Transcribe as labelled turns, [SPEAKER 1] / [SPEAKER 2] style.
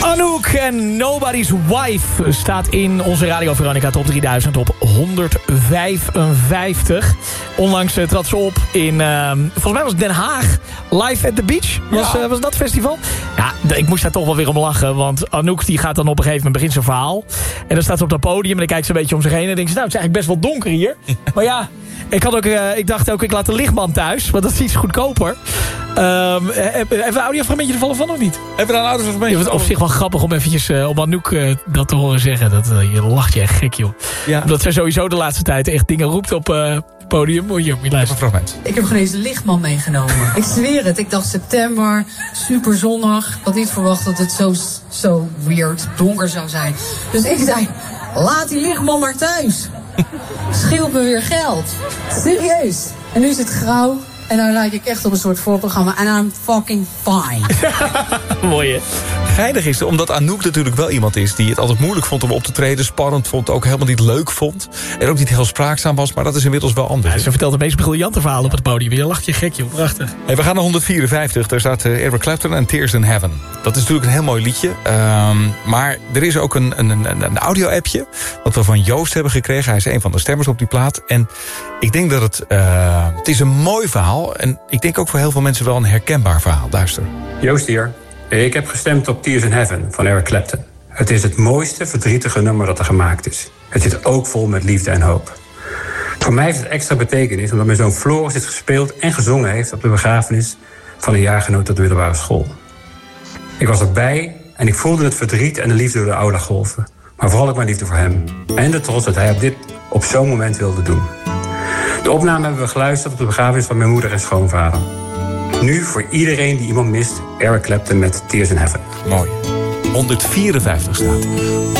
[SPEAKER 1] Anouk en Nobody's Wife staat in onze Radio Veronica Top 3000 op 155. Onlangs trad ze op in, volgens mij was het Den Haag, Live at the Beach. Was dat festival? Ja, ik moest daar toch wel weer om lachen. Want Anouk die gaat dan op een gegeven moment begint zijn verhaal. En dan staat ze op dat podium en dan kijkt ze een beetje om zich heen. En denkt ze, nou, het is eigenlijk best wel donker hier. Maar ja, ik dacht ook, ik laat de lichtman thuis. Want dat is iets goedkoper. Even een audiofragmentje ervan of niet?
[SPEAKER 2] Hebben we een audiofragmentje?
[SPEAKER 1] Het is op zich wel grappig om eventjes op Anouk dat te horen zeggen. Je lacht je echt gek, joh. Ja. Omdat zij sowieso de laatste tijd echt dingen roept op het podium. Moet je luisteren.
[SPEAKER 2] Fragment.
[SPEAKER 3] Ik heb gewoon eens de lichtman meegenomen. Ik zweer het. Ik dacht september, super zonnig. Ik had niet verwacht dat het zo weird donker zou zijn. Dus ik zei, laat die lichtman maar thuis. Scheelt me weer geld. Serieus. En nu is het grauw. En dan lijk ik echt op een soort voorprogramma. En I'm fucking fine.
[SPEAKER 1] Mooi, hè?
[SPEAKER 2] Geinig is het, omdat Anouk natuurlijk wel iemand is die het altijd moeilijk vond om op te treden. Spannend vond, ook helemaal niet leuk vond. En ook niet heel spraakzaam was, maar dat is inmiddels wel anders.
[SPEAKER 1] Ja, ze vertelt de meest briljante verhalen op het podium. Je lacht je gek, joh. Prachtig.
[SPEAKER 2] Hey, we gaan naar 154. Daar staat Eric Clapton en Tears in Heaven. Dat is natuurlijk een heel mooi liedje. Maar er is ook een audio-appje wat we van Joost hebben gekregen. Hij is een van de stemmers op die plaat. En ik denk dat het is een mooi verhaal. En ik denk ook voor heel veel mensen wel een herkenbaar verhaal. Luister.
[SPEAKER 4] Joost hier. Ik heb gestemd op Tears in Heaven van Eric Clapton. Het is het mooiste verdrietige nummer dat er gemaakt is. Het zit ook vol met liefde en hoop. Voor mij heeft het extra betekenis omdat mijn zoon Floris dit gespeeld en gezongen heeft op de begrafenis van een jaargenoot op de middelbare school. Ik was erbij en ik voelde het verdriet en de liefde door de aula golven. Maar vooral ook mijn liefde voor hem. En de trots dat hij op zo'n moment wilde doen. De opname hebben we geluisterd op de begrafenis van mijn moeder en schoonvader. Nu voor iedereen die iemand mist, Eric Clapton met Tears in Heaven.
[SPEAKER 2] Mooi. 154 staat.